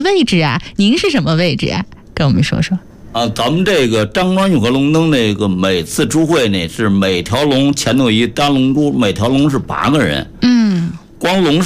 位置啊，您是什么位置啊？跟我们说说。 咱们这个张庄运河龙灯那个每次出会呢，是每条龙前头一单龙珠，每条龙是8个人。 嗯， 光龙